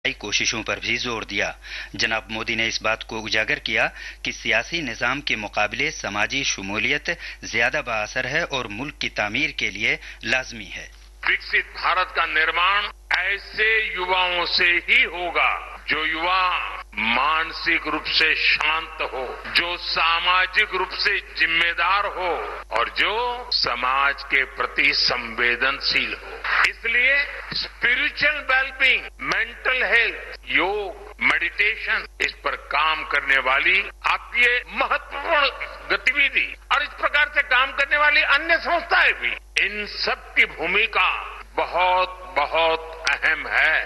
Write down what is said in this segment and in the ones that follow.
कोशिशों पर भी जोर दिया। जनाब मोदी ने इस बात को उजागर किया कि सियासी निजाम के मुकाबले समाजी शमूलियत ज्यादा बाअसर है और मुल्क की तामीर के लिए लाजमी है। विकसित भारत का निर्माण ऐसे युवाओं से ही होगा जो युवा मानसिक रूप से शांत हो, जो सामाजिक रूप से जिम्मेदार हो और जो समाज के प्रति संवेदनशील हो। इसलिए स्पिरिचुअल वेलबींग, मेंटल हेल्थ, योग, मेडिटेशन, इस पर काम करने वाली आपकी ये महत्वपूर्ण गतिविधि और इस प्रकार से काम करने वाली अन्य संस्थाएं भी, इन सब की भूमिका बहुत बहुत अहम है।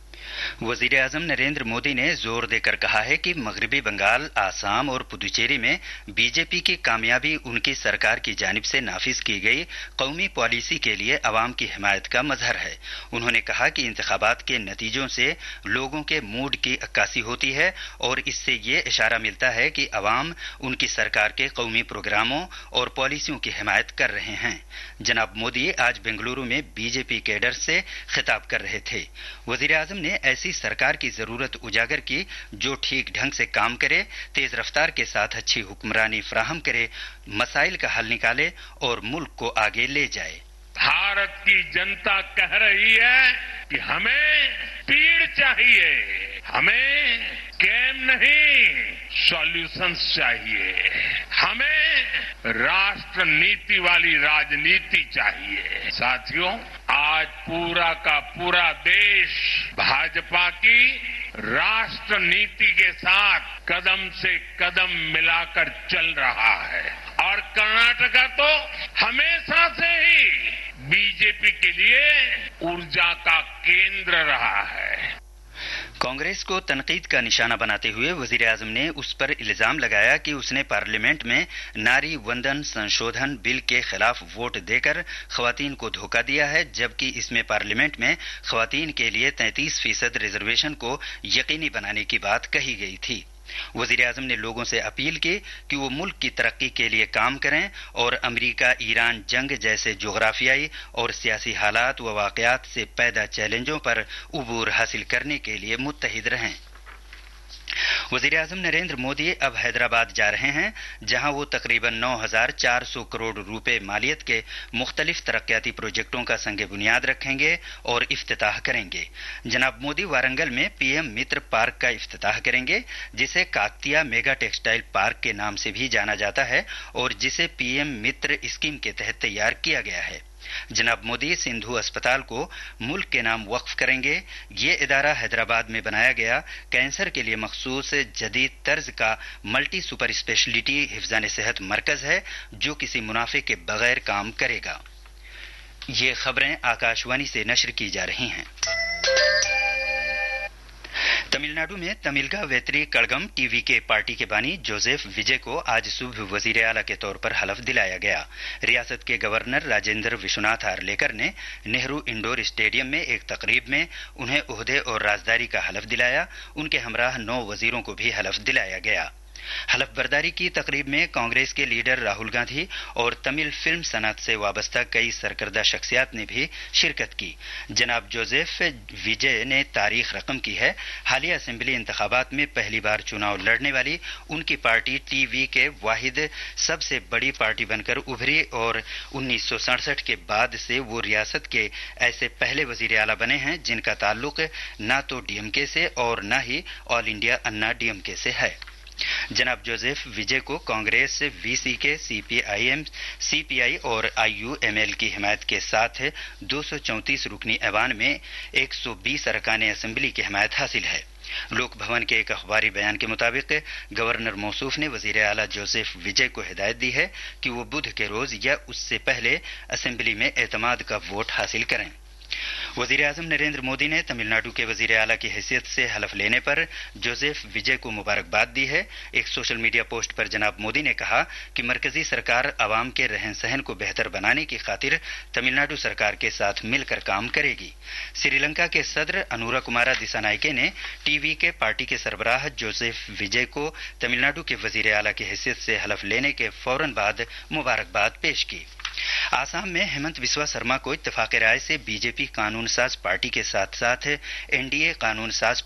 वजीर आजम नरेंद्र मोदी ने जोर देकर कहा है कि मगरबी बंगाल, आसाम और पुदुचेरी में बीजेपी की कामयाबी उनकी सरकार की जानिब से नाफिज की गई कौमी पॉलिसी के लिए अवाम की हिमायत का मजहर है। उन्होंने कहा कि इंतखाबात के नतीजों से लोगों के मूड की अक्कासी होती है और इससे ये इशारा मिलता है कि अवाम उनकी सरकार के कौमी प्रोग्रामों और पॉलिसियों की हिमायत कर रहे हैं। जनाब मोदी आज बेंगलुरु में बीजेपी कैडर से खिताब कर रहे थे। वजीर आजम ने ऐसी सरकार की जरूरत उजागर की जो ठीक ढंग से काम करे, तेज रफ्तार के साथ अच्छी हुक्मरानी फराहम करे, मसाइल का हल निकाले और मुल्क को आगे ले जाए। भारत की जनता कह रही है कि हमें पीड़ चाहिए, हमें गेम नहीं सॉल्यूशंस चाहिए, हमें राष्ट्र नीति वाली राजनीति चाहिए। साथियों, आज पूरा का पूरा देश भाजपा की राष्ट्र नीति के साथ कदम से कदम मिलाकर चल रहा है और कर्नाटका तो हमेशा से ही बीजेपी के लिए ऊर्जा का केंद्र रहा है। कांग्रेस को तनकीद का निशाना बनाते हुए वजीर आजम ने उस पर इल्जाम लगाया कि उसने पार्लियामेंट में नारी वंदन संशोधन बिल के खिलाफ वोट देकर खवातीन को धोखा दिया है, जबकि इसमें पार्लियामेंट में खवातीन के लिए 33% रिजर्वेशन को यकीनी बनाने की बात कही गई थी। वजीर आजम ने लोगों से अपील की कि वो मुल्क की तरक्की के लिए काम करें और अमेरिका ईरान जंग जैसे जोग्राफियाई और सियासी हालात व वाकयात से पैदा चैलेंजों पर उबूर हासिल करने के लिए मुत्तहिद रहें। वजीर आजम नरेंद्र मोदी अब हैदराबाद जा रहे हैं, जहां वो तकरीबन 9,400 करोड़ रुपए मालियत के मुख्तलिफ तरक्याती प्रोजेक्टों का संग बुनियाद रखेंगे और इफ्तिताह करेंगे। जनाब मोदी वारंगल में पीएम मित्र पार्क का इफ्तिताह करेंगे, जिसे काकतिया मेगा टेक्सटाइल पार्क के नाम से भी जाना जाता है और जिसे पीएम मित्र स्कीम के तहत तैयार किया गया है। जनाब मोदी सिंधु अस्पताल को मुल्क के नाम वक्फ करेंगे। ये इदारा हैदराबाद में बनाया गया कैंसर के लिए मखसूस जदीद तर्ज का मल्टी सुपर स्पेशलिटी हिफ्जान सेहत मरकज है, जो किसी मुनाफे के बगैर काम करेगा। ये खबरें आकाशवाणी से नश्र की जा रही हैं। तमिलनाडु में तमिलगा वेत्री कड़गम टीवी के पार्टी के बानी जोसेफ विजय को आज सुबह वजीर आला के तौर पर हलफ दिलाया गया। रियासत के गवर्नर राजेंद्र विश्वनाथ आर्लेकर ने नेहरू इंडोर स्टेडियम में एक तकरीब में उन्हें ओहदे और राजदारी का हलफ दिलाया। उनके हमराह 9 वजीरों को भी हलफ दिलाया गया। हलफ बर्दारी की तकरीब में कांग्रेस के लीडर राहुल गांधी और तमिल फिल्म सनत से वाबस्ता कई सरकर्दा शख्सियात ने भी शिरकत की। जनाब जोसेफ विजय ने तारीख रकम की है। हालिया असेंबली इंतखाबात में पहली बार चुनाव लड़ने वाली उनकी पार्टी टीवी के वाहिद सबसे बड़ी पार्टी बनकर उभरी और 1967 के बाद से वो रियासत के ऐसे पहले वजीर आला बने हैं जिनका ताल्लुक न तो डीएमके से और न ही ऑल इंडिया अन्ना डीएमके से है। जनाब जोसेफ विजय को कांग्रेस, वीसीके, सीपीआईएम, सीपीआई और आईयूएमएल की हिमायत के साथ 234 रुकनी ऐवान में 120 अरकान असेंबली की हिमायत हासिल है। लोक भवन के एक अखबारी बयान के मुताबिक गवर्नर मौसूफ ने वजीर आला जोसेफ विजय को हिदायत दी है कि वो बुध के रोज या उससे पहले असेंबली में एतमाद का वोट हासिल करें। वजीर आजम नरेंद्र मोदी ने तमिलनाडु के वजीर आला की हैसियत से हलफ लेने पर जोसेफ विजय को मुबारकबाद दी है। एक सोशल मीडिया पोस्ट पर जनाब मोदी ने कहा कि मरकजी सरकार आवाम के रहन सहन को बेहतर बनाने की खातिर तमिलनाडु सरकार के साथ मिलकर काम करेगी। श्रीलंका के सदर अनुरा कुमारा दिसानायके ने टीवी के पार्टी के सरबराह जोसेफ विजय को तमिलनाडु के वजीर आला की हैसियत से हलफ लेने के फौरन बाद मुबारकबाद पेश की। आसाम में हेमंत बिस्वा शर्मा को इत्तेफाक राय से बीजेपी कानून साज पार्टी के साथ साथ एनडीए कानून साज